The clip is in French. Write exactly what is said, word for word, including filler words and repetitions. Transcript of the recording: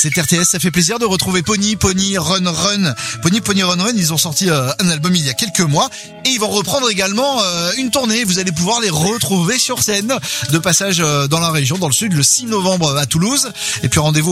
c'est R T S, ça fait plaisir de retrouver Pony, Pony, Run, Run. Pony, Pony, Run, Run, ils ont sorti euh, un album il y a quelques mois et ils vont reprendre également euh, une tournée. Vous allez pouvoir les retrouver sur scène de passage euh, dans la région, dans le sud, le six novembre à Toulouse. Et puis rendez-vous